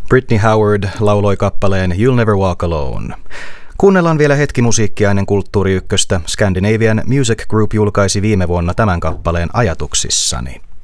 Brittany Howard lauloi kappaleen You'll Never Walk Alone. Kuunnellaan vielä hetki musiikkia ennen Kulttuuri Ykköstä. Scandinavian Music Group julkaisi viime vuonna tämän kappaleen Ajatuksissani.